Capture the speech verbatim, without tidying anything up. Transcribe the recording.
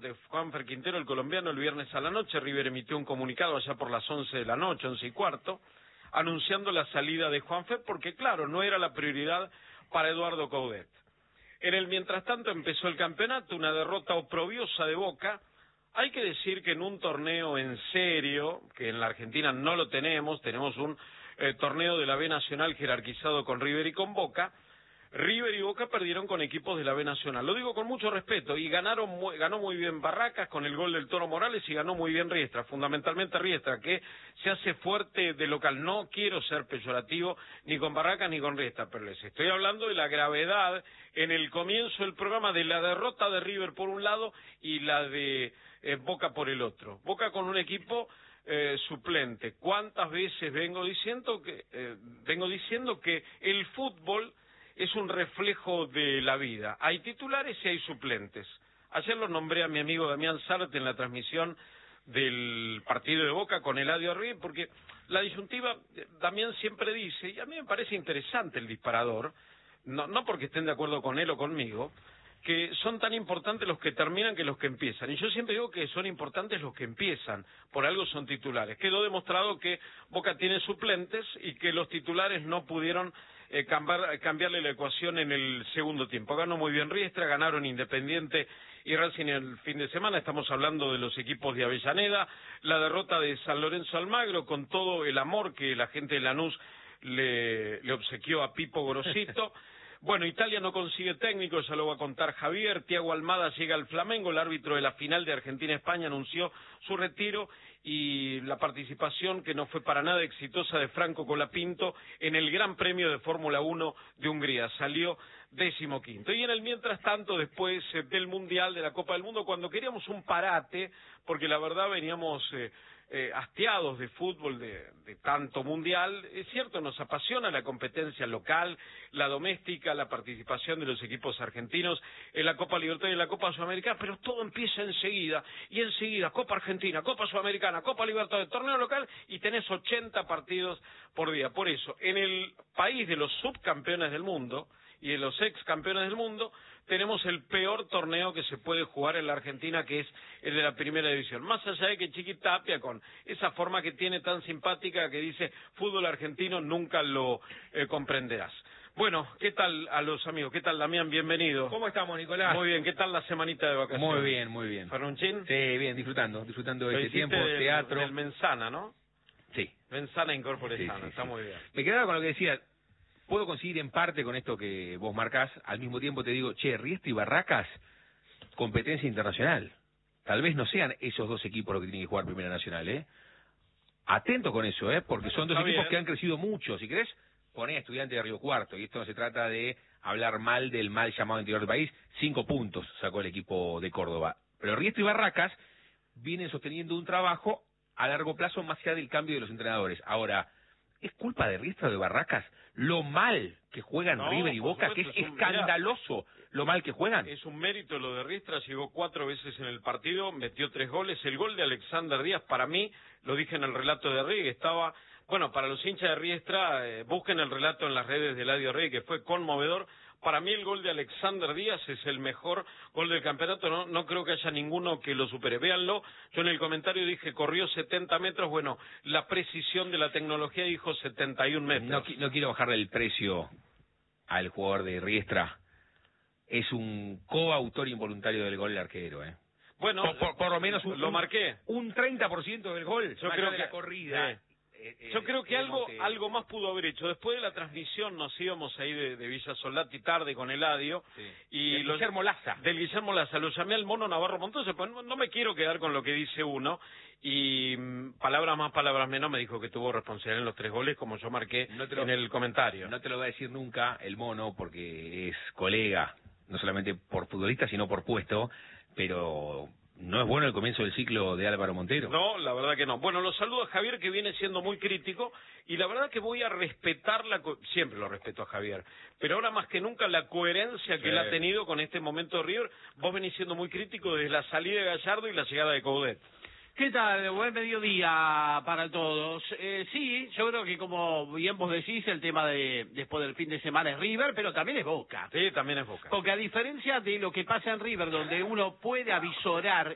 ante Juanfer Quintero, el colombiano, el viernes a la noche. River emitió un comunicado allá por las once de la noche, once y cuarto, anunciando la salida de Juanfer porque, claro, no era la prioridad para Eduardo Coudet. En el mientras tanto empezó el campeonato, una derrota oprobiosa de Boca. Hay que decir que en un torneo en serio, que en la Argentina no lo tenemos, tenemos un eh, torneo de la B Nacional jerarquizado con River y con Boca. River y Boca perdieron con equipos de la B Nacional, lo digo con mucho respeto, y ganaron muy, ganó muy bien Barracas con el gol del Toro Morales y ganó muy bien Riestra, fundamentalmente Riestra, que se hace fuerte de local. No quiero ser peyorativo ni con Barracas ni con Riestra, pero les estoy hablando de la gravedad en el comienzo del programa de la derrota de River por un lado y la de eh, Boca por el otro. Boca con un equipo eh, suplente. ¿Cuántas veces vengo diciendo que eh, vengo diciendo que el fútbol es un reflejo de la vida? Hay titulares y hay suplentes. Ayer lo nombré a mi amigo Damián Zárate en la transmisión del partido de Boca con Eladio Arribe, porque la disyuntiva, Damián siempre dice, y a mí me parece interesante el disparador, no, no porque estén de acuerdo con él o conmigo, que son tan importantes los que terminan que los que empiezan. Y yo siempre digo que son importantes los que empiezan, por algo son titulares. Quedó demostrado que Boca tiene suplentes y que los titulares no pudieron eh, cambiar, cambiarle la ecuación en el segundo tiempo. Ganó muy bien Riestra, ganaron Independiente y Racing el fin de semana. Estamos hablando de los equipos de Avellaneda, la derrota de San Lorenzo Almagro, con todo el amor que la gente de Lanús le, le obsequió a Pipo Gorosito. Bueno, Italia no consigue técnico, ya lo va a contar Javier. Thiago Almada llega al Flamengo, el árbitro de la final de Argentina-España anunció su retiro, y la participación que no fue para nada exitosa de Franco Colapinto en el Gran Premio de Fórmula uno de Hungría, salió decimoquinto. Y en el mientras tanto, después eh, del Mundial, de la Copa del Mundo, cuando queríamos un parate, porque la verdad veníamos eh, eh, hastiados de fútbol, de, de tanto mundial, es cierto, nos apasiona la competencia local, la doméstica, la participación de los equipos argentinos en la Copa Libertadores y en la Copa Sudamericana, pero todo empieza enseguida, y enseguida Copa Argentina, Copa Sudamericana, Copa Libertadores, torneo local, y tenés ochenta partidos por día. Por eso, en el país de los subcampeones del mundo y de los ex campeones del mundo, tenemos el peor torneo que se puede jugar en la Argentina, que es el de la primera división. Más allá de que Chiqui Tapia, con esa forma que tiene tan simpática, que dice fútbol argentino, nunca lo eh, comprenderás. Bueno, ¿qué tal a los amigos? ¿Qué tal, Damián? Bienvenido. ¿Cómo estamos, Nicolás? Muy bien, ¿qué tal la semanita de vacaciones? Muy bien, muy bien. ¿Ferrunchín? Sí, bien, disfrutando, disfrutando de Lo este hiciste tiempo, del, teatro. del Mensana, ¿no? Sí. Mensana Incorpore Sí, Sana, sí, está sí. muy bien. Me quedaba con lo que decía. Puedo coincidir en parte con esto que vos marcás. Al mismo tiempo te digo, che, Riestra y Barracas, competencia internacional. Tal vez no sean esos dos equipos los que tienen que jugar Primera Nacional, ¿eh? Atento con eso, ¿eh? Porque son dos Está equipos bien. que han crecido mucho. Si querés, poné a Estudiantes de Río Cuarto. Y esto no se trata de hablar mal del mal llamado interior del país. Cinco puntos sacó el equipo de Córdoba. Pero Riestra y Barracas vienen sosteniendo un trabajo a largo plazo más allá del cambio de los entrenadores. Ahora, ¿es culpa de Riestra o de Barracas lo mal que juegan No, River y por Boca? Que es supuesto, es un- escandaloso lo mal que juegan. Es un mérito lo de Riestra, llegó cuatro veces en el partido, metió tres goles. El gol de Alexander Díaz, para mí, lo dije en el relato de Arregui, estaba, bueno, para los hinchas de Riestra, eh, busquen el relato en las redes de Eladio Arregui, que fue conmovedor. Para mí el gol de Alexander Díaz es el mejor gol del campeonato, no, no creo que haya ninguno que lo supere. Véanlo, yo en el comentario dije corrió setenta metros, bueno, la precisión de la tecnología dijo setenta y un metros. No, qui- no quiero bajarle el precio al jugador de Riestra. Es un coautor involuntario del gol del arquero, ¿eh? Bueno, por, por- por lo menos un, lo marqué. Un treinta por ciento del gol. Yo más creo allá de que la corrida. sí. Eh, eh, Yo creo que eh, algo Montero. algo más pudo haber hecho. Después de la transmisión nos íbamos ahí de, de Villa Soldati tarde con Eladio. Sí. Y Del lo- Guillermo Laza. Del Guillermo Laza. Lo llamé al Mono Navarro Montoya, pues no, no me quiero quedar con lo que dice uno. Y mm, palabras más, palabras menos, me dijo que tuvo responsabilidad en los tres goles, como yo marqué No te lo- en el comentario. No te lo va a decir nunca el Mono, porque es colega, no solamente por futbolista, sino por puesto, pero no es bueno el comienzo del ciclo de Álvaro Montero. No, la verdad que no. Bueno, lo saludo a Javier, que viene siendo muy crítico, y la verdad que voy a respetar la... co- siempre lo respeto a Javier, pero ahora más que nunca la coherencia que Sí. él ha tenido con este momento de River. Vos venís siendo muy crítico desde la salida de Gallardo y la llegada de Coudet. ¿Qué tal? Buen mediodía para todos. Eh, sí, yo creo que como bien vos decís, el tema de después del fin de semana es River, pero también es Boca. Sí, también es Boca. Porque a diferencia de lo que pasa en River, donde uno puede avisorar